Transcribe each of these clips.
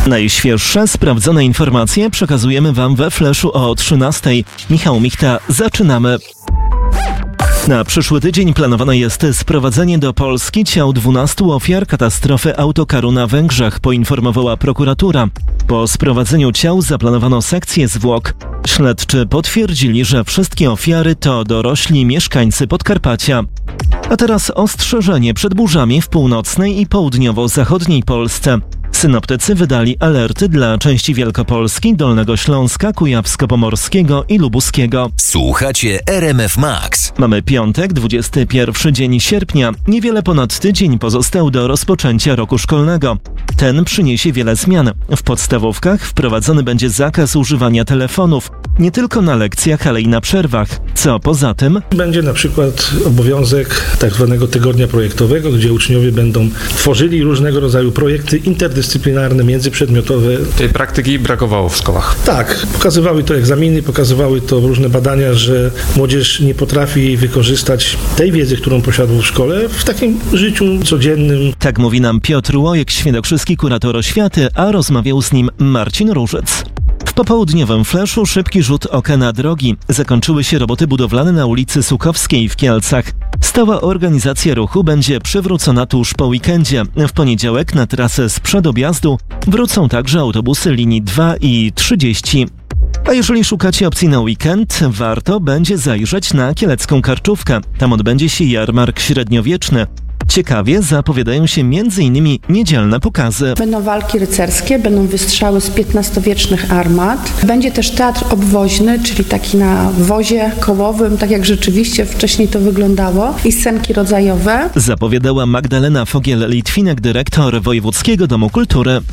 Najświeższe, sprawdzone informacje przekazujemy Wam we Flashu o 13:00. Michał Michta, zaczynamy. Na przyszły tydzień planowane jest sprowadzenie do Polski ciał 12 ofiar katastrofy autokaru na Węgrzech, poinformowała prokuratura. Po sprowadzeniu ciał zaplanowano sekcję zwłok. Śledczy potwierdzili, że wszystkie ofiary to dorośli mieszkańcy Podkarpacia. A teraz ostrzeżenie przed burzami w północnej i południowo-zachodniej Polsce. Synoptycy wydali alerty dla części Wielkopolski, Dolnego Śląska, Kujawsko-Pomorskiego i Lubuskiego. Słuchacie RMF Max. Mamy piątek, 21 dzień sierpnia. Niewiele ponad tydzień pozostał do rozpoczęcia roku szkolnego. Ten przyniesie wiele zmian. W podstawówkach wprowadzony będzie zakaz używania telefonów. Nie tylko na lekcjach, ale i na przerwach. Co poza tym? Będzie na przykład obowiązek tak zwanego tygodnia projektowego, gdzie uczniowie będą tworzyli różnego rodzaju projekty interdyscyplinarne, międzyprzedmiotowe. Tej praktyki brakowało w szkołach. Tak, pokazywały to egzaminy, pokazywały to różne badania, że młodzież nie potrafi wykorzystać tej wiedzy, którą posiadła w szkole, w takim życiu codziennym. Tak mówi nam Piotr Łojek, świętokrzyski kurator oświaty, a rozmawiał z nim Marcin Różyc. W popołudniowym Flashu szybki rzut oka na drogi. Zakończyły się roboty budowlane na ulicy Sukowskiej w Kielcach. Stała organizacja ruchu będzie przywrócona tuż po weekendzie. W poniedziałek na trasę sprzed objazdu wrócą także autobusy linii 2 i 30. A jeżeli szukacie opcji na weekend, warto będzie zajrzeć na kielecką Karczówkę. Tam odbędzie się jarmark średniowieczny. Ciekawie zapowiadają się m.in. niedzielne pokazy. Będą walki rycerskie, będą wystrzały z XV-wiecznych armat. Będzie też teatr obwoźny, czyli taki na wozie kołowym, tak jak rzeczywiście wcześniej to wyglądało, i scenki rodzajowe. Zapowiadała Magdalena Fogiel-Litwinek, dyrektor Wojewódzkiego Domu Kultury.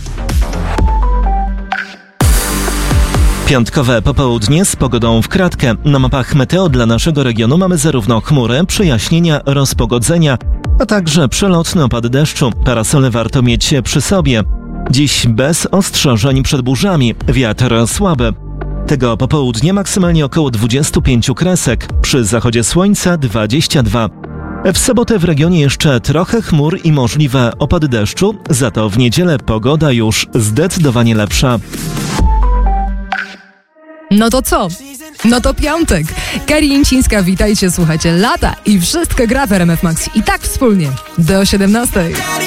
Piątkowe popołudnie z pogodą w kratkę. Na mapach meteo dla naszego regionu mamy zarówno chmury, przejaśnienia, rozpogodzenia, a także przelotny opad deszczu. Parasole warto mieć przy sobie. Dziś bez ostrzeżeń przed burzami. Wiatr słaby. Tego popołudnia maksymalnie około 25 kresek. Przy zachodzie słońca 22. W sobotę w regionie jeszcze trochę chmur i możliwe opady deszczu, za to w niedzielę pogoda już zdecydowanie lepsza. No to co? No to piątek. Kari Jęcińska, witajcie, słuchajcie Lata i wszystko gra w RMF Max. I tak wspólnie do 17:00.